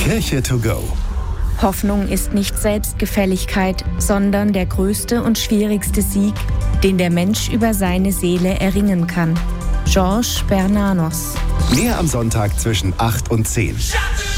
Kirche to go. Hoffnung ist nicht Selbstgefälligkeit, sondern der größte und schwierigste Sieg, den der Mensch über seine Seele erringen kann. Georges Bernanos. Mehr am Sonntag zwischen 8 und 10.